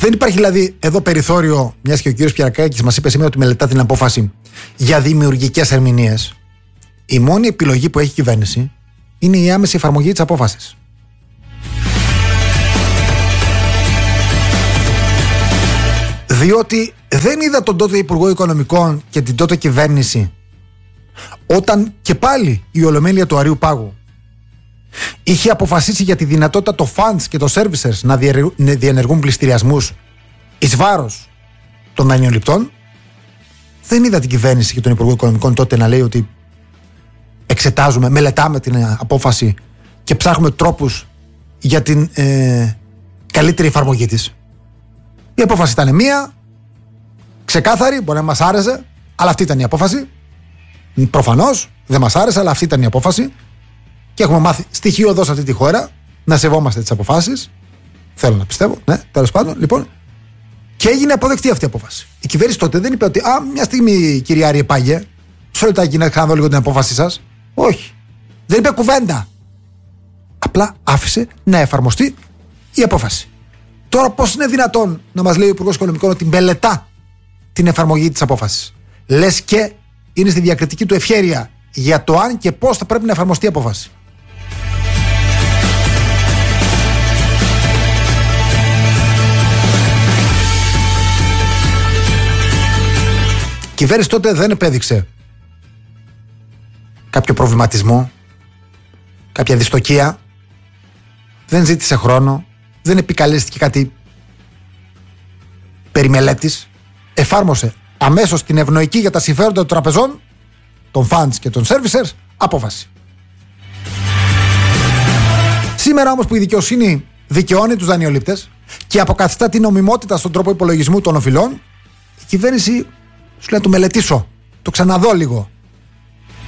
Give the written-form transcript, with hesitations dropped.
Δεν υπάρχει δηλαδή εδώ περιθώριο, μιας και ο κύριος Πιερακάκης μας είπε σήμερα ότι μελετά την απόφαση για δημιουργικές ερμηνείες. Η μόνη επιλογή που έχει η κυβέρνηση είναι η άμεση εφαρμογή της απόφασης. Διότι δεν είδα τον τότε Υπουργό Οικονομικών και την τότε κυβέρνηση όταν και πάλι η Ολομέλεια του Αρείου Πάγου είχε αποφασίσει για τη δυνατότητα το funds και το servicers να διενεργούν πληστηριασμούς εις βάρος των δανειοληπτών. Δεν είδα την κυβέρνηση και τον Υπουργό Οικονομικών τότε να λέει ότι εξετάζουμε, μελετάμε την απόφαση και ψάχνουμε τρόπους για την καλύτερη εφαρμογή της. Η απόφαση ήταν μία, ξεκάθαρη, μπορεί να μας άρεσε, αλλά αυτή ήταν η απόφαση. Προφανώς δεν μας άρεσε, αλλά αυτή ήταν η απόφαση. Και έχουμε μάθει στοιχειωδώς αυτή τη χώρα να σεβόμαστε τις αποφάσεις. Θέλω να πιστεύω, ναι, τέλος πάντων. Λοιπόν, και έγινε αποδεκτή αυτή η απόφαση. Η κυβέρνηση τότε δεν είπε ότι μια στιγμή, κυρία Άρη Πάγε, μισό λεπτάκι να ξαναδώ λίγο την απόφαση σας. Όχι. Δεν είπε κουβέντα. Απλά άφησε να εφαρμοστεί η απόφαση. Τώρα, πώς είναι δυνατόν να μας λέει ο Υπουργός Οικονομικών ότι μελετά την εφαρμογή της απόφασης? Λες και είναι στη διακριτική του ευχέρεια για το αν και πώς θα πρέπει να εφαρμοστεί η απόφαση. Η κυβέρνηση τότε δεν επέδειξε κάποιο προβληματισμό, κάποια δυστοκία, δεν ζήτησε χρόνο, δεν επικαλέστηκε κάτι περιμελέτης, εφάρμοσε αμέσως την ευνοϊκή για τα συμφέροντα των τραπεζών, των funds και των servicers απόφαση. Σήμερα όμως που η δικαιοσύνη δικαιώνει τους δανειολήπτες και αποκαθιστά την νομιμότητα στον τρόπο υπολογισμού των οφειλών, η κυβέρνηση σου λέει να το μελετήσω, το ξαναδώ λίγο.